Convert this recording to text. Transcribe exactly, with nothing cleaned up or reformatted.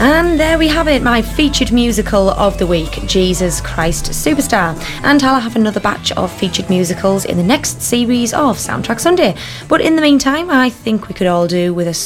And there we have it, my featured musical of the week, Jesus Christ Superstar. And I'll have another batch of featured musicals in the next series of Soundtrack Sunday. But in the meantime, I think we could all do with a